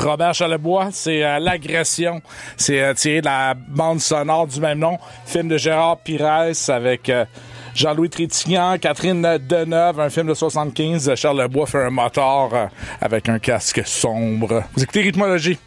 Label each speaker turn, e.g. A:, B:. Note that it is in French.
A: Robert Charlebois, c'est L'Agression. C'est tiré de la bande sonore du même nom. Film de Gérard Pires avec Jean-Louis Trintignant, Catherine Deneuve, un film de 75. Charlebois fait un moteur avec un casque sombre. Vous écoutez Rythmologie.